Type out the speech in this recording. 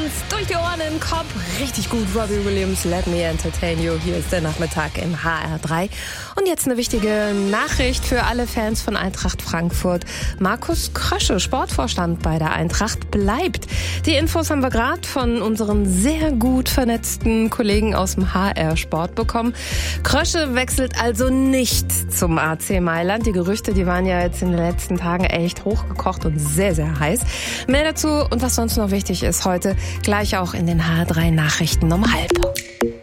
Dance durch die Ohren in den Kopf. Richtig gut, Robbie Williams, Let Me Entertain You. Hier ist der Nachmittag im HR3. Und jetzt eine wichtige Nachricht für alle Fans von Eintracht Frankfurt. Markus Krösche, Sportvorstand bei der Eintracht, bleibt. Die Infos haben wir gerade von unseren sehr gut vernetzten Kollegen aus dem HR-Sport bekommen. Krösche wechselt also nicht zum AC Mailand. Die Gerüchte, die waren ja jetzt in den letzten Tagen echt hochgekocht und sehr, sehr heiß. Mehr dazu und was sonst noch wichtig ist heute, gleich auch in den HR3 Nachrichten um 12:30.